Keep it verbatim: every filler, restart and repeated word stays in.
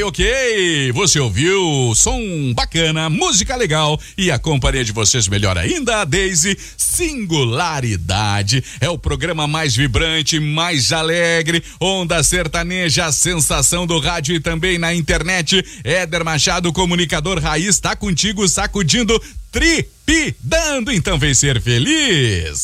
ok. Você ouviu som bacana, música legal e a companhia de vocês melhor ainda, a Daisy. Singularidade é o programa mais vibrante, mais alegre, onda sertaneja, a sensação do rádio e também na internet. Éder Machado, comunicador raiz, tá contigo sacudindo, tripidando, então vem ser feliz.